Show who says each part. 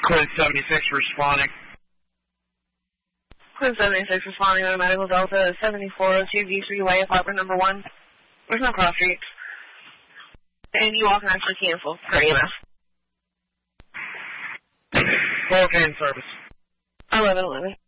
Speaker 1: Clint 76 responding.
Speaker 2: Clint 76 responding on a medical Delta 7402 V3Y apartment number 1. There's no cross streets. And you all can actually cancel for EMS.
Speaker 1: Cocaine service.
Speaker 2: 1111.